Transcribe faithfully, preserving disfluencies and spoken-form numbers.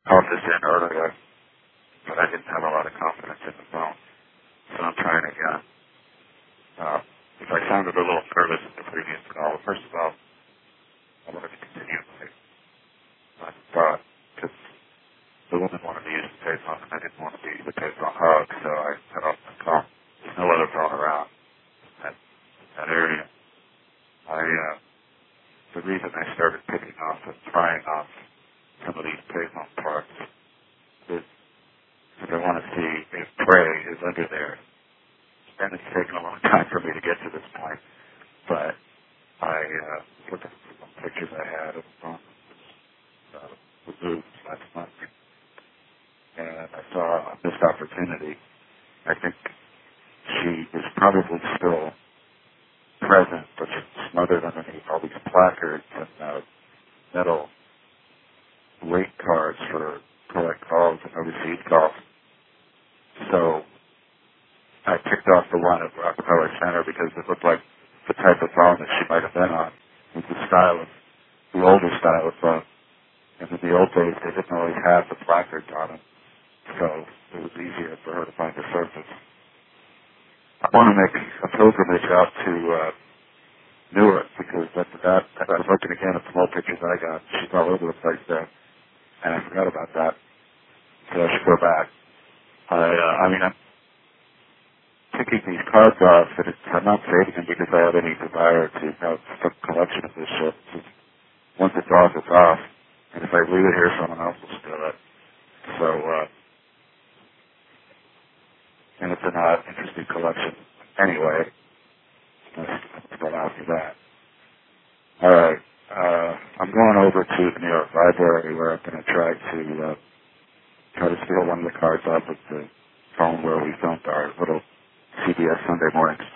called this in earlier, but I didn't have a lot of confidence in the phone, so I'm trying again. Uh, if I sounded a little nervous in the previous call, first of all, I wanted to continue my, my thought, because the woman wanted to use the payphone, and I didn't want to be the payphone hug, so I cut off my call. There's no other phone around in that, that area. I, uh, the reason I started picking off and trying off some of these payphone parts is because I want to see if prey is under there. And it's taken a long time for me to get to this point, but I uh, looked at some pictures I had of um, uh, the boobs last month, and I saw a missed opportunity. I think she is probably still present, but she's smothered underneath all these placards and uh, metal rate cards for collect calls and overseas calls. So I picked off the one at Rockefeller Center because it looked like the type of phone that she might have been on. It was the style of, the older style of phone. And in the old days, they didn't always have the placards on them. So it was easier for her to find the surface. I want to make a pilgrimage out to uh, Newark because after that, I was looking again at some old pictures I got. She's all over the place there. And I forgot about that. So I should go back. I, uh, I mean, I'm picking these cards off, and it's, I'm not saving them because I have any desire to have some collection of this shit. Just, once it's off, it's off. And if I leave it here, someone else will steal it. So, uh, and it's a not interesting collection anyway. Let's go after that. All right. Uh, I'm going over to the New York Library where I'm going to try to uh, try to steal one of the cards off of the phone where we filmed our little C B S Sunday morning